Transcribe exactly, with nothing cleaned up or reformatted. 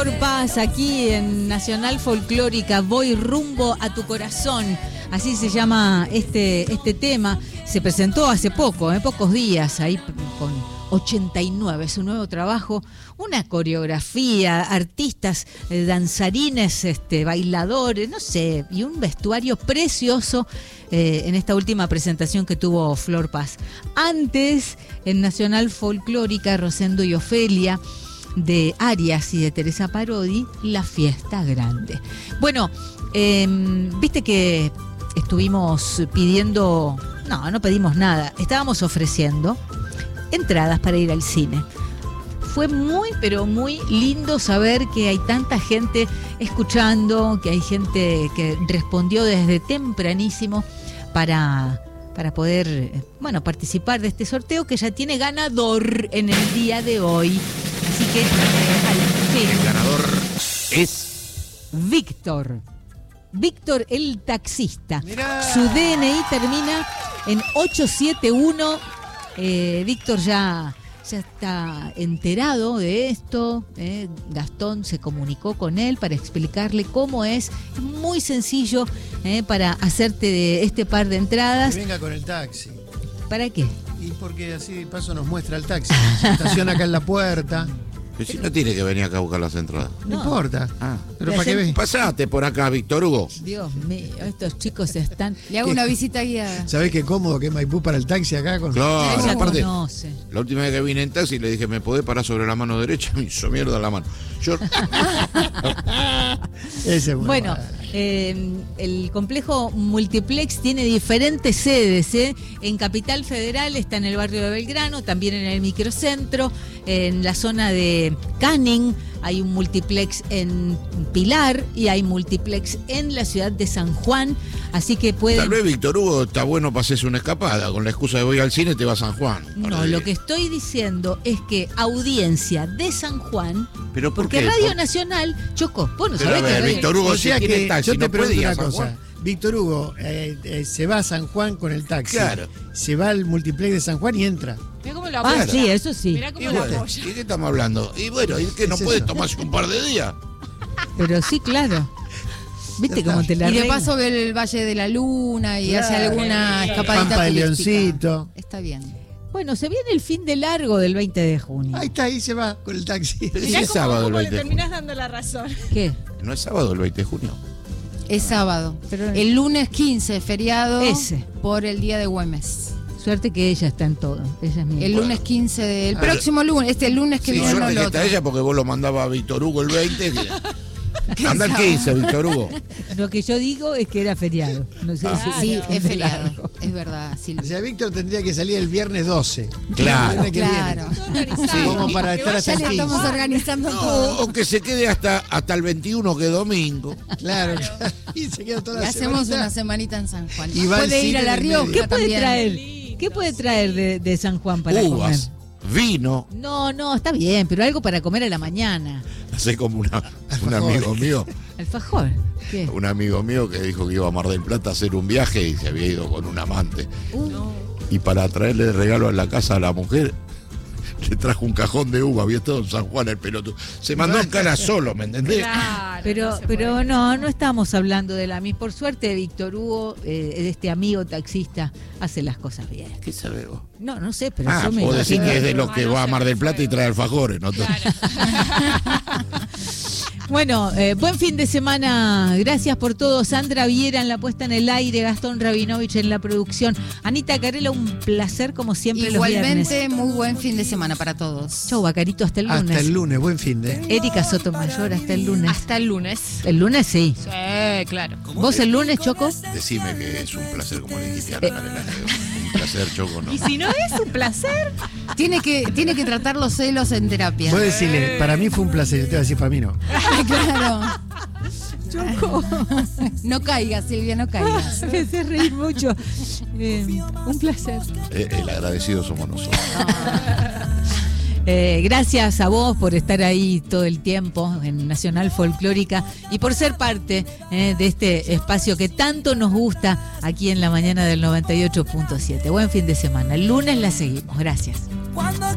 Flor Paz aquí en Nacional Folclórica. Voy rumbo a tu corazón. Así se llama este, este tema. Se presentó hace poco, en eh, pocos días, ahí con ochenta y nueve, su nuevo trabajo. Una coreografía, artistas, eh, danzarines, este, bailadores, no sé, y un vestuario precioso eh, en esta última presentación que tuvo Flor Paz. Antes, en Nacional Folclórica, Rosendo y Ofelia, de Arias y de Teresa Parodi, La Fiesta Grande. Bueno, eh, viste que estuvimos pidiendo, no, no pedimos nada, estábamos ofreciendo entradas para ir al cine. Fue muy, pero muy lindo saber que hay tanta gente escuchando, que hay gente que respondió desde tempranísimo para, para poder, bueno, participar de este sorteo que ya tiene ganador en el día de hoy. Así que, al fin, el ganador es Víctor. Víctor el taxista. Mirá. Su D N I termina en ochocientos setenta y uno. Eh, Víctor ya, ya está enterado de esto. Eh. Gastón se comunicó con él para explicarle cómo es. Es muy sencillo eh, para hacerte de este par de entradas. Que venga con el taxi. ¿Para qué? Y porque así de paso nos muestra el taxi. Se estaciona acá en la puerta. Pero si no tiene que venir acá a buscar las entradas. No, No. importa. Ah. Pero para qué ve. Pasate por acá, Víctor Hugo. Dios mío, estos chicos están... Le hago una visita guiada. ¿Sabés qué cómodo que es Maipú para el taxi acá? Con... Claro, Ella aparte, conoce. la última vez que vine en taxi le dije, ¿me podés parar sobre la mano derecha? Me hizo mierda la mano. Yo... Ese es Bueno, eh, el complejo Multiplex tiene diferentes sedes. ¿eh? En Capital Federal está en el barrio de Belgrano, también en el microcentro, en la zona de Canning. Hay un multiplex en Pilar y hay multiplex en la ciudad de San Juan. Así que pueden... Tal vez, Víctor Hugo, está bueno para hacerse una escapada. Con la excusa de voy al cine, te va a San Juan. No, lo que estoy diciendo es que audiencia de San Juan, ¿Pero por porque qué? Radio Por- Nacional, Choco, vos no Pero sabés a ver, que Radio- Víctor Hugo, O si sea tiene que taxi, yo te no puede pregunto ir a una San cosa. Juan. Víctor Hugo eh, eh, se va a San Juan con el taxi. Claro. Se va al multiplex de San Juan y entra. Mirá cómo lo Ah, apoya. sí, eso sí. Mirá ¿Y, cómo lo bueno, apoya. ¿y qué estamos hablando? Y bueno, ¿y que no Es puede eso. tomarse un par de días? Pero sí, claro. ¿Viste Ya cómo está. te la Y de arregla? paso ve el Valle de la Luna y Claro. hace alguna escapadita Pampa de turística. Leoncito. Está bien. Bueno, se viene el fin de largo del veinte de junio. Ahí está, ahí se va con el taxi. Pero si Mirá es cómo, sábado el cómo le veinte de terminás junio. dando la razón. ¿Qué? ¿No es sábado el veinte de junio? Es sábado. Pero- El lunes quince, feriado. Ese. Por el día de Güemes. Suerte que ella está en todo. Ella es mi... El lunes quince, de- el próximo lunes, este lunes que Sí, viene, no suerte el que otro. está ella porque vos lo mandaba a Víctor Hugo el veinte. que- Anda el quince, Víctor Hugo. Lo que yo digo es que era feriado. No sé Ah. si Sí, fin es de feriado. largo. Es verdad, sí. O sea, Víctor tendría que salir el viernes doce. Claro. El viernes que Claro. viene. Sí. Como para estar hasta Ya el le estamos quince. organizando No, todo. o que se quede hasta, hasta el veintiuno, que es domingo. Claro. Y se queda toda Y la hacemos semanita. una semanita en San Juan. Y va al Puede ir cine a La en el Rioja medio. ¿Qué puede también. traer? ¿Qué puede traer de, de San Juan para Uvas, vino. comer? No, no, está bien, pero algo para comer a la mañana. Así como una, un Alfajores. amigo mío, Alfajor. ¿Qué? un amigo mío que dijo que iba a Mar del Plata a hacer un viaje y se había ido con un amante. Uh, Y para traerle de regalo a la casa a la mujer, le trajo un cajón de uva, había estado en San Juan el pelotudo. Se mandó en cara solo, ¿me entendés? Claro, Pero, no se pero puede. no, no estamos hablando de la misma. Por suerte, Víctor Hugo, eh, este amigo taxista, hace las cosas bien. ¿Qué sabés vos? No, no sé, pero Ah, yo me vos decís imagino- que es de los Ah, que no va a se Mar del me Plata y fue. trae alfajores, ¿no? Bueno, eh, buen fin de semana. Gracias por todo. Sandra Viera en la puesta en el aire, Gastón Rabinovich en la producción. Anita Carela, un placer como siempre los viernes. Igualmente, muy buen fin de semana para todos. Chau, Bacarito, hasta el lunes. Hasta el lunes, buen fin de. Erika Sotomayor, hasta el lunes. Hasta el lunes. El lunes sí. Sí, claro. ¿Vos el lunes, Choco? Decime que es un placer, como le dijiste a Ana Carela. Un placer, Choco, ¿no? Y si no es un placer, Tiene que, tiene que tratar los celos en terapia. Vos decirle, para mí fue un placer. Yo te voy a decir, para mí no. Claro. No caigas, Silvia, no caigas. Me hace reír mucho. Eh, un placer. Eh, El agradecido somos nosotros. Eh, gracias a vos por estar ahí todo el tiempo en Nacional Folclórica y por ser parte eh, de este espacio que tanto nos gusta aquí en la mañana del noventa y ocho punto siete. Buen fin de semana. El lunes la seguimos. Gracias.